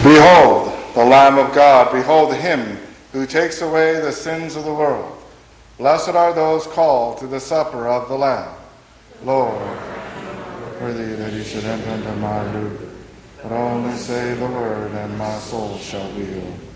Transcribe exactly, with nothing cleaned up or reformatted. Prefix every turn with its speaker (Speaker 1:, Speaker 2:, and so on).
Speaker 1: Behold, the Lamb of God. Behold him who takes away the sins of the world. Blessed are those called to the supper of the Lamb. Lord, worthy that you should enter into my roof, but only say the word, and my soul shall be healed.